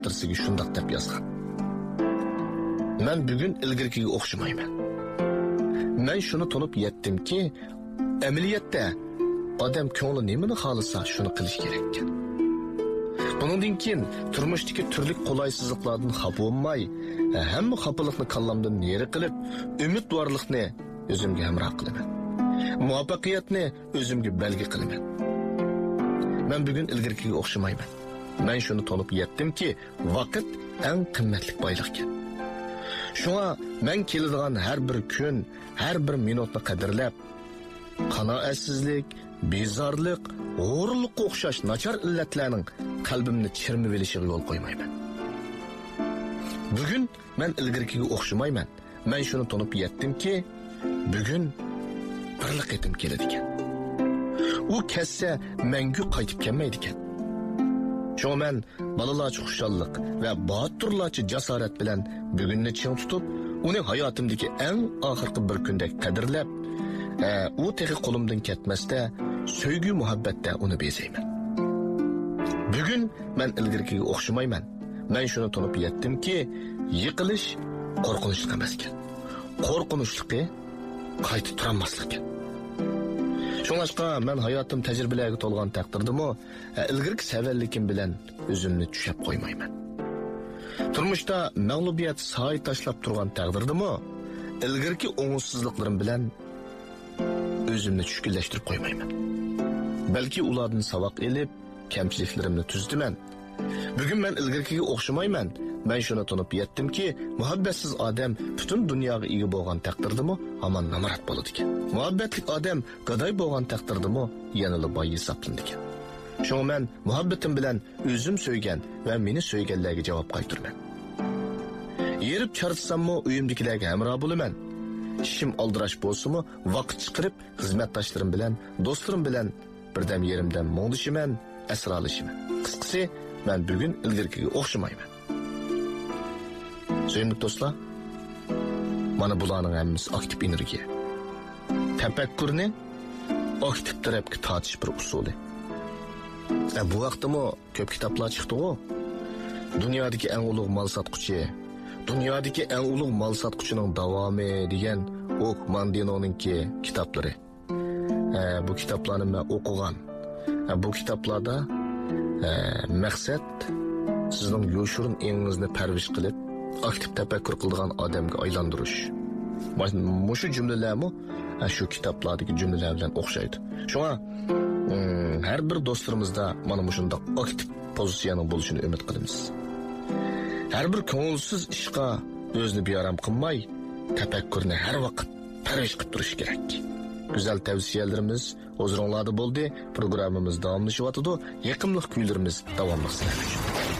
xottirasiga shundoq deb yozgan. Men bugun ilgirkiga o'xshamayman. Men shuni tunib yetdimki, amaliyotda odam ko'ngli nimani xohlasa shuni qilish kerak ekan. Bundan keyin turmushdagi turli qolaysizliklardan xafa bo'lmay, hamma xafalikni kallamdan neri qilib, umidvorlikni o'zimga hamroh qilaman. Muvaffaqiyatni o'zimga belgi qilaman. Men bugun ilgirkiga o'xshamayman. Men shuni tunib yetdimki, vaqt eng qimmatli boylik ekan. Shunga men keladigan har bir kun, har bir minutni qadrlab, qanoatsizlik, bezorlik, g'ururlikqa o'xshash nachar illatlarning qalbimni chirmib olishiga yo'l qo'ymayman. Bugun men ilgirkiga o'xshamayman. Men shuni tunib yetdimki, bugun birlik etim keladi ekan. U kessa mangu qaytib kelmaydi ekan. Shunga men balalarcha xushallik va boturlarcha jasorat bilan bugunni ching tutib, uni hayotimdagi eng oxirgi bir kundek qadrlab, u texi qo'limdan ketmasda, sevgi muhabbatda uni bezayman. Bugun men ilgirkiga o'xshamayman. Men shuni tunib yetdimki, yiqilish qo'rqinchli emas ekan. Qo'rqinchligi qaytib turolmaslik ekan. Shunga men hayotim tajribalarga to'lgan taqdirdimi, ilgirki savallikim bilan o'zimni tushab qo'ymayman. Turmushda mag'lubiyat soy tashlab turgan taqdirdimi, ilgirki o'ngsizliklarim bilan o'zimni tushkunlashtirib qo'ymayman. Balki ulardan savoq elib, kamchiliklarimni tuzdiman. Bugun men ilgirkiga o'xshamayman. Men shuni tunib yetdimki, muhabbatsiz odam butun dunyoga ega bo'lgan taqdirdimi, hamon namarat bo'ladi ekan. Muhabbatli odam gadoy bo'lgan taqdirdimi, yanada boy hisoblanadi ekan. Shunga men muhabbatim bilan o'zim so'ygan va meni so'yganlarga javob qaytiraman. Yerib chartsammi, uyimdagilarga hamroh bo'laman. Ishim aldirash bo'lsa-mu, vaqt chiqarib xizmatdoshlarim bilan, do'stlarim bilan birdam yerimdan mo'ngdishiman, asralishiman. Qisqasi, men bugun ilgirkiga o'xshamayman. Sevimli do'stlar, mana bularning hammasi aktiv energiya. Tafakkurni aktiv tarafga tortish bir usuli. Bu vaqtda ko'p kitoblar chiqdi-ku. Dunyodagi eng ulug' mal sotquchi, dunyodagi eng ulug' mal sotquchining davomi degan Ok Mandino'ningki kitoblari. Bu kitoblarni men o'qigan. Bu kitoblarda maqsad sizning yo'shirin engingizni parvish qilib, aktiv tafakkur qiladigan odamga aylantirish. Mushu jumlalarmi shu kitoblardagi jumlalar bilan o'xshaydi. Shunga har bir do'stlarimizda mana shunday aktiv pozitsiyaning bo'lishini umid qilamiz. Har bir ko'ngilsiz ishga o'zini bearam qilmay, tafakkurni har vaqt parvish qilib turish kerak. Güzel tavsiyalarimiz huzurlarda bo'ldi. Programmamiz davomlashyapti. Yaqinlik kuylarimiz davomli.